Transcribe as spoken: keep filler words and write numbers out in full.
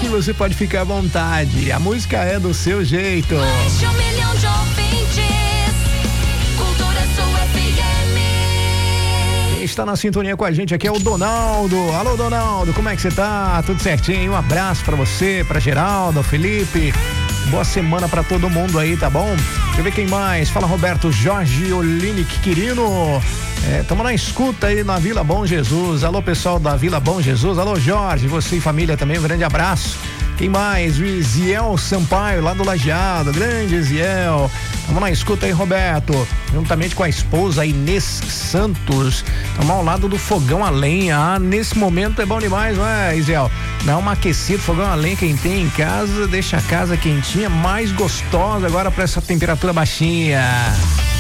que você pode ficar à vontade. A música é do seu jeito. Mais de um milhão de ouvintes, Cultura Sul F M. Quem está na sintonia com a gente aqui é o Donaldo. Alô, Donaldo, como é que você tá? Tudo certinho? Um abraço pra você, pra Geraldo, Felipe. Boa semana pra todo mundo aí, tá bom? Deixa eu ver quem mais. Fala, Roberto Jorge Olinick Quirino. É, tamo na escuta aí na Vila Bom Jesus. Alô, pessoal da Vila Bom Jesus. Alô, Jorge, você e família também, um grande abraço. Quem mais? O Isiel Sampaio, lá do Lajeado. Grande Isiel. Tamo na escuta aí, Roberto. Juntamente com a esposa Inês Santos. Tamo ao lado do fogão a lenha. Ah, nesse momento é bom demais, não é, Isiel? Dá uma aquecida, fogão a lenha, quem tem em casa, deixa a casa quentinha, mais gostosa agora pra essa temperatura baixinha.